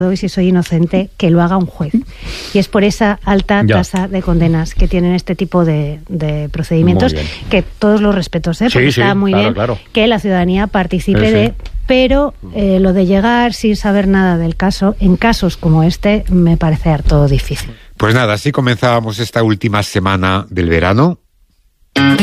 y si soy inocente, que lo haga un juez. Y es por esa alta tasa de condenas que tienen este tipo de procedimientos, que todos los respetos, porque está muy bien que la ciudadanía participe pero lo de llegar sin saber nada del caso, en casos como este, me parece harto difícil. Pues nada, así comenzábamos esta última semana del verano.